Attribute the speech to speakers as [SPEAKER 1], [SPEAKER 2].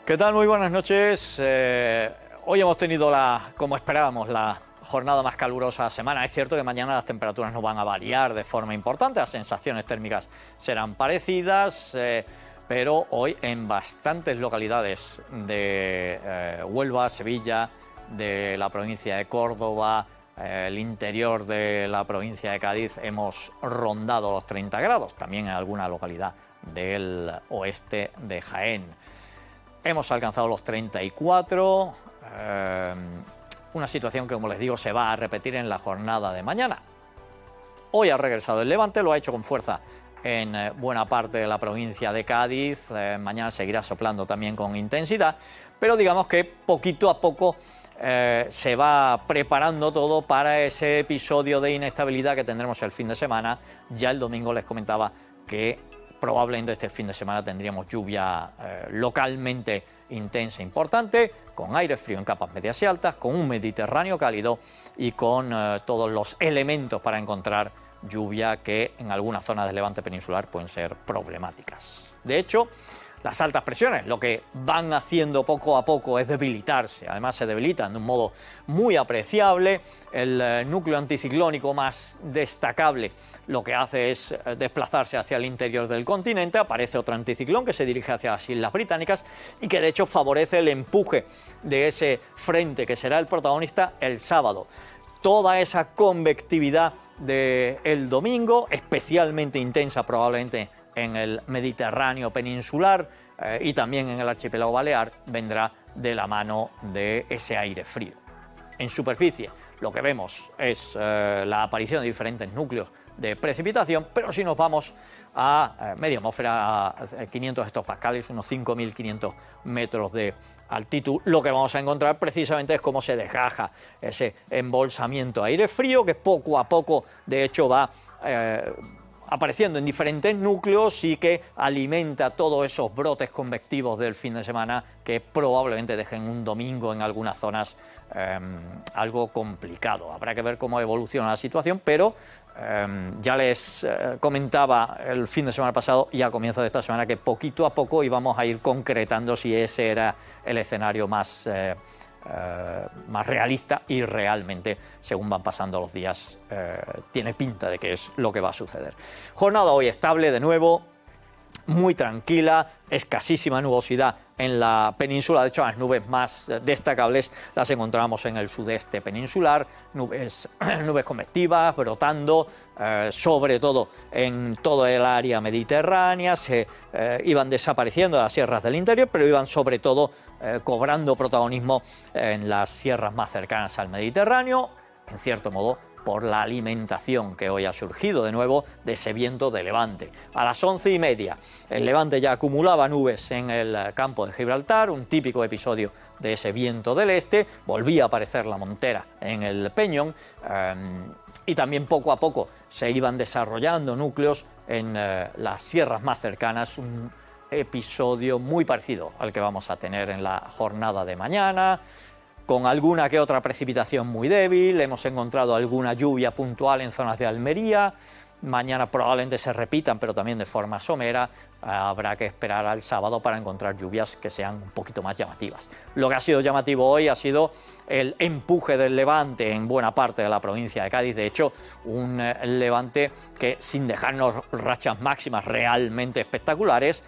[SPEAKER 1] ¿Qué tal? Muy buenas noches. Hoy hemos tenido, como esperábamos, la jornada más calurosa de la semana. Es cierto que mañana las temperaturas no van a variar de forma importante, las sensaciones térmicas serán parecidas, pero hoy en bastantes localidades de Huelva, Sevilla, de la provincia de Córdoba, el interior de la provincia de Cádiz, hemos rondado los 30 grados, también en alguna localidad del oeste de Jaén. Hemos alcanzado los 34, una situación que, como les digo, se va a repetir en la jornada de mañana. Hoy ha regresado el levante, lo ha hecho con fuerza en buena parte de la provincia de Cádiz, mañana seguirá soplando también con intensidad, pero digamos que poquito a poco se va preparando todo para ese episodio de inestabilidad que tendremos el fin de semana. Ya el domingo les comentaba que probablemente este fin de semana tendríamos lluvia localmente intensa e importante, con aire frío en capas medias y altas, con un Mediterráneo cálido y con todos los elementos para encontrar lluvia que en algunas zonas del levante peninsular pueden ser problemáticas. De hecho, las altas presiones lo que van haciendo poco a poco es debilitarse, además se debilitan de un modo muy apreciable. El núcleo anticiclónico más destacable lo que hace es desplazarse hacia el interior del continente, aparece otro anticiclón que se dirige hacia las Islas Británicas y que de hecho favorece el empuje de ese frente que será el protagonista el sábado. Toda esa convectividad del domingo, especialmente intensa probablemente en el Mediterráneo peninsular y también en el archipiélago balear, vendrá de la mano de ese aire frío. En superficie lo que vemos es la aparición de diferentes núcleos de precipitación, pero si nos vamos a media atmósfera, a 500 hectopascales, unos 5.500 metros de altitud, lo que vamos a encontrar precisamente es cómo se desgaja ese embolsamiento de aire frío que poco a poco de hecho va apareciendo en diferentes núcleos y que alimenta todos esos brotes convectivos del fin de semana que probablemente dejen un domingo en algunas zonas algo complicado. Habrá que ver cómo evoluciona la situación, pero ya les comentaba el fin de semana pasado y a comienzo de esta semana que poquito a poco íbamos a ir concretando si ese era el escenario más realista, y realmente, según van pasando los días, tiene pinta de que es lo que va a suceder. Jornada hoy estable de nuevo, muy tranquila, escasísima nubosidad en la península. De hecho, las nubes más destacables las encontramos en el sudeste peninsular, nubes convectivas brotando, sobre todo en toda el área mediterránea. Se iban desapareciendo de las sierras del interior, pero iban sobre todo cobrando protagonismo en las sierras más cercanas al Mediterráneo, en cierto modo por la alimentación que hoy ha surgido de nuevo de ese viento de levante. A las 11:30 el levante ya acumulaba nubes en el campo de Gibraltar, un típico episodio de ese viento del este. Volvía a aparecer la montera en el Peñón y también poco a poco se iban desarrollando núcleos en las sierras más cercanas, un episodio muy parecido al que vamos a tener en la jornada de mañana, con alguna que otra precipitación muy débil. Hemos encontrado alguna lluvia puntual en zonas de Almería. Mañana probablemente se repitan, pero también de forma somera. Habrá que esperar al sábado para encontrar lluvias que sean un poquito más llamativas. Lo que ha sido llamativo hoy ha sido el empuje del levante en buena parte de la provincia de Cádiz. De hecho, un levante que, sin dejarnos rachas máximas realmente espectaculares,